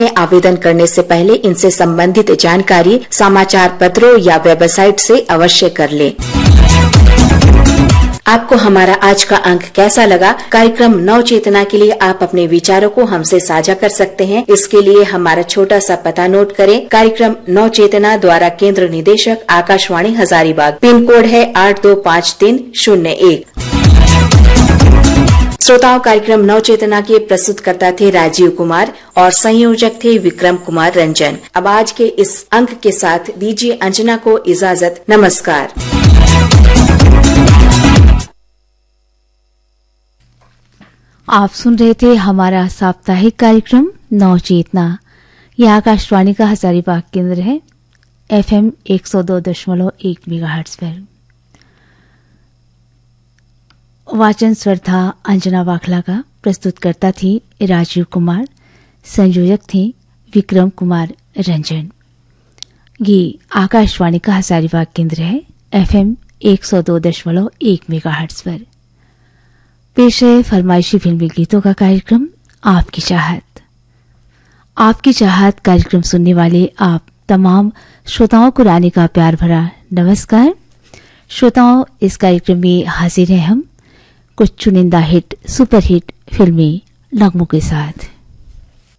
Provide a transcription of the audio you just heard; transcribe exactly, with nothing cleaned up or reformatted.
में आवेदन करने से पहले इनसे संबंधित जानकारी समाचार पत्रों या वेबसाइट से अवश्य कर लें। आपको हमारा आज का अंक कैसा लगा? कार्यक्रम नव चेतना के लिए आप अपने विचारों को हमसे साझा कर सकते हैं। इसके लिए हमारा छोटा सा पता नोट करें। कार्यक्रम नव चेतना द्वारा केंद्र निदेशक आकाशवाणी हजारीबाग, पिन कोड है आठ दो पाँच तीन शून्य एक। श्रोताओं, कार्यक्रम नव चेतना के प्रस्तुतकर्ता थे राजीव कुमार और संयोजक थे विक्रम कुमार रंजन। अब आज के इस अंक के साथ दीजिए अंजना को इजाजत। नमस्कार। आप सुन रहे थे हमारा साप्ताहिक कार्यक्रम नव चेतना। यह आकाशवाणी का हजारीबाग केंद्र है, एफएम एक सौ दो दशमलव एक मेगाहर्ट्ज पर। वाचन स्वर था अंजना वाखला का, प्रस्तुतकर्ता थी राजीव कुमार, संयोजक थे विक्रम कुमार रंजन। ये आकाशवाणी का हजारीबाग केंद्र है, एफएम एक सौ दो दशमलव एक मेगाहर्ट्ज पर। पेश है फरमाइशी फिल्मी गीतों का कार्यक्रम आपकी चाहत। आपकी चाहत कार्यक्रम सुनने वाले आप तमाम श्रोताओं को रानी का प्यार भरा नमस्कार। श्रोताओं, इस कार्यक्रम में हाजिर हैं हम कुछ चुनिंदा हिट सुपर हिट फिल्मी नगमों के साथ।